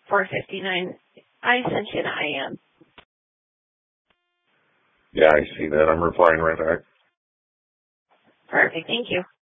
459. I sent you an IM. Yeah, I see that. I'm replying right back. Perfect. Thank you.